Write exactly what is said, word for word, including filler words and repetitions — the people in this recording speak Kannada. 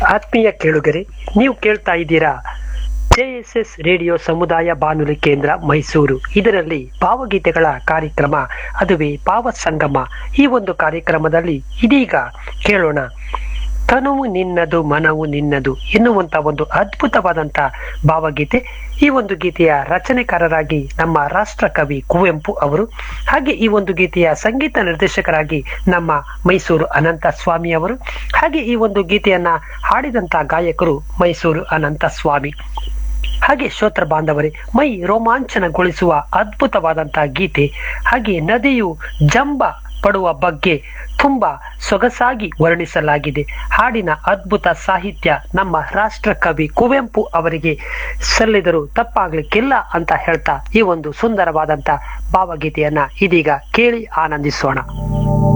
ಆತ್ಮೀಯ ಕೇಳುಗರೆ, ನೀವು ಕೇಳ್ತಾ ಇದ್ದೀರಾ ಜೆ ಎಸ್ ಎಸ್ ರೇಡಿಯೋ ಸಮುದಾಯ ಬಾನುಲಿ ಕೇಂದ್ರ ಮೈಸೂರು. ಇದರಲ್ಲಿ ಭಾವಗೀತೆಗಳ ಕಾರ್ಯಕ್ರಮ, ಅದುವೇ ಭಾವ ಸಂಗಮ. ಈ ಒಂದು ಕಾರ್ಯಕ್ರಮದಲ್ಲಿ ಇದೀಗ ಕೇಳೋಣ ತನುವು ನಿನ್ನದು ಮನವು ನಿನ್ನದು ಎನ್ನುವಂತ ಒಂದು ಅದ್ಭುತವಾದಂತ ಭಾವಗೀತೆ. ಈ ಒಂದು ಗೀತೆಯ ರಚನೆಕಾರರಾಗಿ ನಮ್ಮ ರಾಷ್ಟ್ರ ಕವಿ ಕುವೆಂಪು ಅವರು, ಹಾಗೆ ಈ ಒಂದು ಗೀತೆಯ ಸಂಗೀತ ನಿರ್ದೇಶಕರಾಗಿ ನಮ್ಮ ಮೈಸೂರು ಅನಂತ ಸ್ವಾಮಿ ಅವರು, ಹಾಗೆ ಈ ಒಂದು ಗೀತೆಯನ್ನ ಹಾಡಿದಂತ ಗಾಯಕರು ಮೈಸೂರು ಅನಂತ ಸ್ವಾಮಿ. ಹಾಗೆ ಶ್ರೋತೃ ಬಾಂಧವರೇ, ಮೈ ರೋಮಾಂಚನಗೊಳಿಸುವ ಅದ್ಭುತವಾದಂತಹ ಗೀತೆ. ಹಾಗೆ ನದಿಯು ಜಂಬ ಪಡುವ ಬಗ್ಗೆ ತುಂಬಾ ಸೊಗಸಾಗಿ ವರ್ಣಿಸಲಾಗಿದೆ. ಹಾಡಿನ ಅದ್ಭುತ ಸಾಹಿತ್ಯ ನಮ್ಮ ರಾಷ್ಟ್ರ ಕವಿ ಕುವೆಂಪು ಅವರಿಗೆ ಸಲ್ಲಿದರೂ ತಪ್ಪಾಗ್ಲಿಕ್ಕಿಲ್ಲ ಅಂತ ಹೇಳ್ತಾ ಈ ಒಂದು ಸುಂದರವಾದಂತ ಭಾವಗೀತೆಯನ್ನ ಇದೀಗ ಕೇಳಿ ಆನಂದಿಸೋಣ.